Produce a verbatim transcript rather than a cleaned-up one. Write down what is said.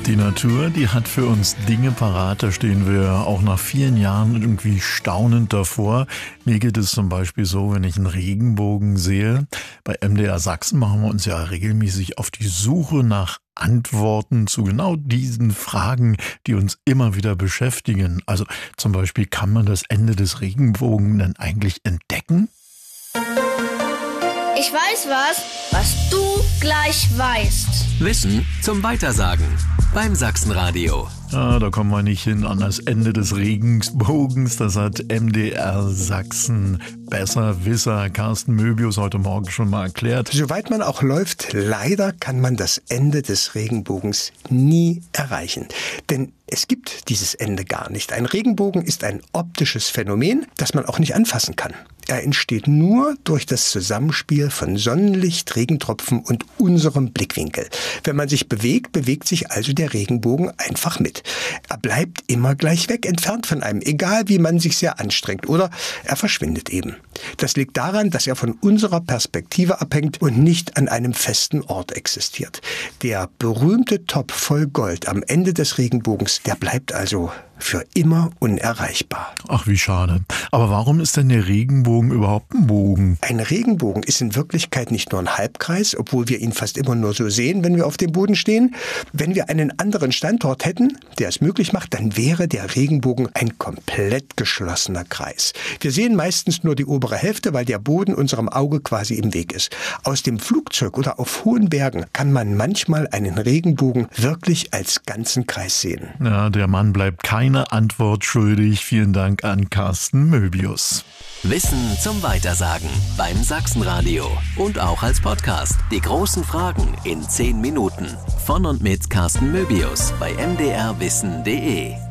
Die Natur, die hat für uns Dinge parat, da stehen wir auch nach vielen Jahren irgendwie staunend davor. Mir geht es zum Beispiel so, wenn ich einen Regenbogen sehe. Bei M D R Sachsen machen wir uns ja regelmäßig auf die Suche nach Antworten zu genau diesen Fragen, die uns immer wieder beschäftigen. Also zum Beispiel, kann man das Ende des Regenbogens denn eigentlich entdecken? Ich weiß was, was du gleich weißt. Wissen zum Weitersagen beim Sachsenradio. Ja, da kommen wir nicht hin an das Ende des Regenbogens. Das hat M D R Sachsen Besserwisser Carsten Möbius heute Morgen schon mal erklärt. Soweit man auch läuft, leider kann man das Ende des Regenbogens nie erreichen. Denn es gibt dieses Ende gar nicht. Ein Regenbogen ist ein optisches Phänomen, das man auch nicht anfassen kann. Er entsteht nur durch das Zusammenspiel von Sonnenlicht, Regentropfen und unserem Blickwinkel. Wenn man sich bewegt, bewegt sich also der Regenbogen einfach mit. Er bleibt immer gleich weg, entfernt von einem, egal wie man sich sehr anstrengt, oder er verschwindet eben. Das liegt daran, dass er von unserer Perspektive abhängt und nicht an einem festen Ort existiert. Der berühmte Topf voll Gold am Ende des Regenbogens, der bleibt also für immer unerreichbar. Ach, wie schade. Aber warum ist denn der Regenbogen überhaupt ein Bogen? Ein Regenbogen ist in Wirklichkeit nicht nur ein Halbkreis, obwohl wir ihn fast immer nur so sehen, wenn wir auf dem Boden stehen. Wenn wir einen anderen Standort hätten, der es möglich macht, dann wäre der Regenbogen ein komplett geschlossener Kreis. Wir sehen meistens nur die obere Hälfte, weil der Boden unserem Auge quasi im Weg ist. Aus dem Flugzeug oder auf hohen Bergen kann man manchmal einen Regenbogen wirklich als ganzen Kreis sehen. Ja, der Mann bleibt keine Antwort schuldig. Vielen Dank an Carsten Möbius. Wissen zum Weitersagen beim Sachsenradio und auch als Podcast. Die großen Fragen in zehn Minuten. Von und mit Carsten Möbius bei m d r wissen punkt d e.